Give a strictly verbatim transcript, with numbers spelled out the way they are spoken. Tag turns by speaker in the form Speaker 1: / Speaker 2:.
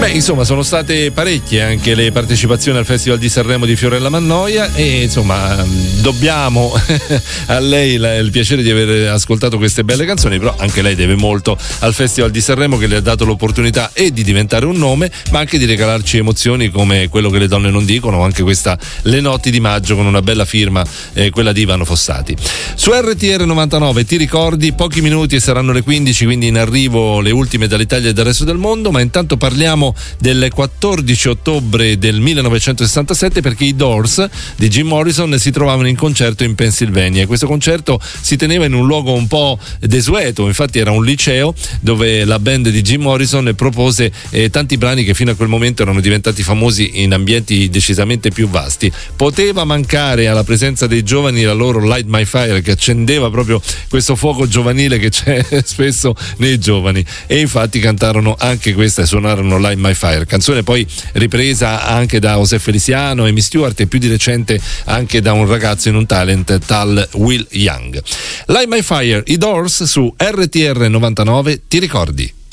Speaker 1: Beh, insomma, sono state parecchie anche le partecipazioni al Festival di Sanremo di Fiorella Mannoia e insomma dobbiamo a lei la, il piacere di aver ascoltato queste belle canzoni, però anche lei deve molto al Festival di Sanremo che le ha dato l'opportunità e di diventare un nome, ma anche di regalarci emozioni come Quello che le donne non dicono, anche questa Le notti di maggio con una bella firma, eh, quella di Ivano Fossati. Su R T R novantanove ti ricordi, pochi minuti e saranno le quindici, quindi in arrivo le ultime dall'Italia e dal resto del mondo, ma intanto parliamo del quattordici ottobre del millenovecentosessantasette, perché i Doors di Jim Morrison si trovavano in concerto in Pennsylvania. Questo concerto si teneva in un luogo un po' desueto, infatti era un liceo dove la band di Jim Morrison propose eh, tanti brani che fino a quel momento erano diventati famosi in ambienti decisamente più vasti. Poteva mancare alla presenza dei giovani la loro Light My Fire, che accendeva proprio questo fuoco giovanile che c'è spesso nei giovani, e infatti cantarono anche questa e suonarono Light My Fire, canzone poi ripresa anche da José Feliciano, Amy Stewart e più di recente anche da un ragazzo in un talent tal Will Young. Light My Fire, i Doors su R T R novantanove, ti ricordi?